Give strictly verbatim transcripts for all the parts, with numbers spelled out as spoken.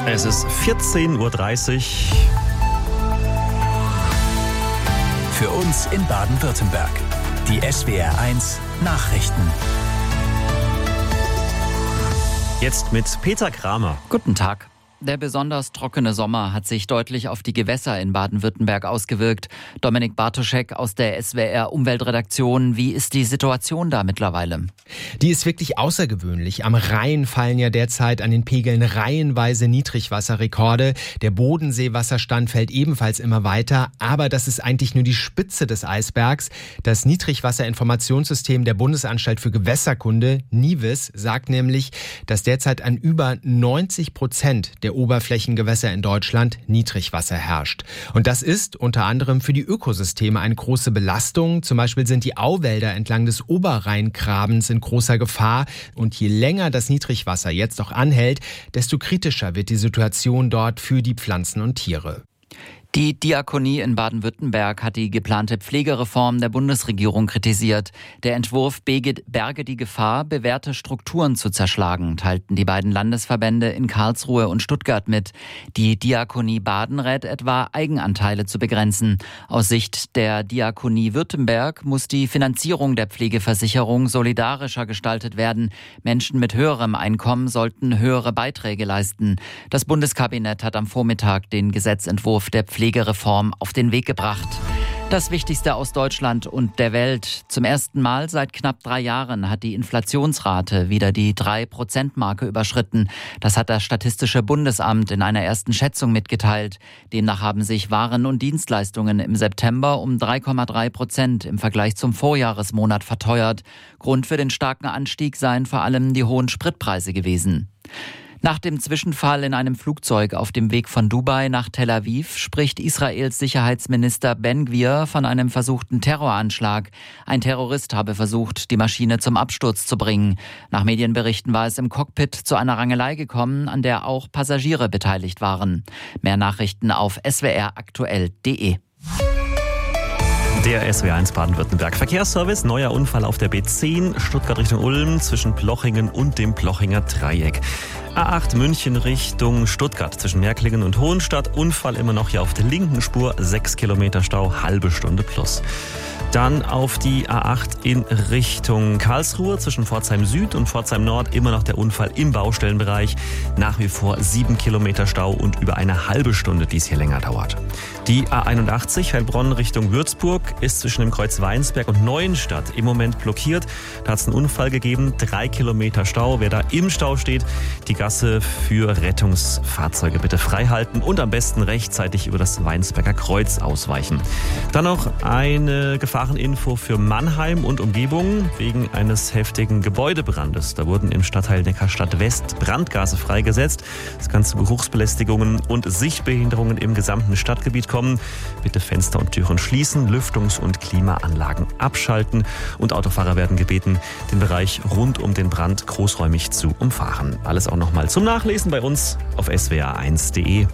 Es ist vierzehn Uhr dreißig. Für uns in Baden-Württemberg. Die S W R eins Nachrichten. Jetzt mit Peter Kramer. Guten Tag. Der besonders trockene Sommer hat sich deutlich auf die Gewässer in Baden-Württemberg ausgewirkt. Dominik Bartoschek aus der S W R Umweltredaktion. Wie ist die Situation da mittlerweile? Die ist wirklich außergewöhnlich. Am Rhein fallen ja derzeit an den Pegeln reihenweise Niedrigwasserrekorde. Der Bodenseewasserstand fällt ebenfalls immer weiter. Aber das ist eigentlich nur die Spitze des Eisbergs. Das Niedrigwasserinformationssystem der Bundesanstalt für Gewässerkunde, NIWIS, sagt nämlich, dass derzeit an über neunzig Prozent der Oberflächengewässer in Deutschland Niedrigwasser herrscht. Und das ist unter anderem für die Ökosysteme eine große Belastung. Zum Beispiel sind die Auwälder entlang des Oberrheingrabens in großer Gefahr. Und je länger das Niedrigwasser jetzt auch anhält, desto kritischer wird die Situation dort für die Pflanzen und Tiere. Die Diakonie in Baden-Württemberg hat die geplante Pflegereform der Bundesregierung kritisiert. Der Entwurf berge die Gefahr, bewährte Strukturen zu zerschlagen, teilten die beiden Landesverbände in Karlsruhe und Stuttgart mit. Die Diakonie Baden rät etwa, Eigenanteile zu begrenzen. Aus Sicht der Diakonie Württemberg muss die Finanzierung der Pflegeversicherung solidarischer gestaltet werden. Menschen mit höherem Einkommen sollten höhere Beiträge leisten. Das Bundeskabinett hat am Vormittag den Gesetzentwurf der Pflegereform auf den Weg gebracht. Das Wichtigste aus Deutschland und der Welt. Zum ersten Mal seit knapp drei Jahren hat die Inflationsrate wieder die drei Prozent Marke überschritten. Das hat das Statistische Bundesamt in einer ersten Schätzung mitgeteilt. Demnach haben sich Waren und Dienstleistungen im September um drei Komma drei Prozent im Vergleich zum Vorjahresmonat verteuert. Grund für den starken Anstieg seien vor allem die hohen Spritpreise gewesen. Nach dem Zwischenfall in einem Flugzeug auf dem Weg von Dubai nach Tel Aviv spricht Israels Sicherheitsminister Ben-Gvir von einem versuchten Terroranschlag. Ein Terrorist habe versucht, die Maschine zum Absturz zu bringen. Nach Medienberichten war es im Cockpit zu einer Rangelei gekommen, an der auch Passagiere beteiligt waren. Mehr Nachrichten auf s w r aktuell punkt d e. Der S W R eins Baden-Württemberg Verkehrsservice, neuer Unfall auf der B zehn, Stuttgart Richtung Ulm, zwischen Plochingen und dem Plochinger Dreieck. A acht München Richtung Stuttgart, zwischen Märklingen und Hohenstadt, Unfall immer noch hier auf der linken Spur, sechs Kilometer Stau, halbe Stunde plus. Dann auf die A acht in Richtung Karlsruhe, zwischen Pforzheim Süd und Pforzheim Nord, immer noch der Unfall im Baustellenbereich. Nach wie vor sieben Kilometer Stau und über eine halbe Stunde, die es hier länger dauert. Die A einundachtzig Heilbronn Richtung Würzburg ist zwischen dem Kreuz Weinsberg und Neuenstadt im Moment blockiert. Da hat es einen Unfall gegeben, drei Kilometer Stau. Wer da im Stau steht, die Gasse für Rettungsfahrzeuge bitte frei halten und am besten rechtzeitig über das Weinsberger Kreuz ausweichen. Dann noch eine Gefahreninfo für Mannheim und Umgebung wegen eines heftigen Gebäudebrandes. Da wurden im Stadtteil Neckarstadt West Brandgase freigesetzt. Es kann zu Geruchsbelästigungen und Sichtbehinderungen im gesamten Stadtgebiet kommen. Bitte Fenster und Türen schließen, Lüftungs- und Klimaanlagen abschalten und Autofahrer werden gebeten, den Bereich rund um den Brand großräumig zu umfahren. Alles auch nochmal zum Nachlesen bei uns auf s w r eins punkt d e.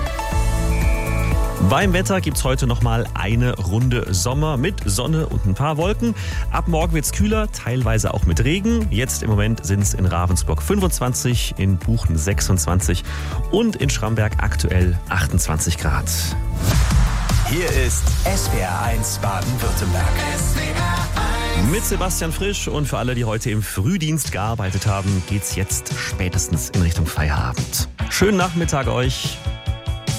Beim Wetter gibt's heute nochmal eine Runde Sommer mit Sonne und ein paar Wolken. Ab morgen wird's kühler, teilweise auch mit Regen. Jetzt im Moment sind es in Ravensburg fünfundzwanzig, in Buchen sechsundzwanzig und in Schramberg aktuell achtundzwanzig Grad. Hier ist S W R eins Baden-Württemberg. Mit Sebastian Frisch und für alle, die heute im Frühdienst gearbeitet haben, geht's jetzt spätestens in Richtung Feierabend. Schönen Nachmittag euch.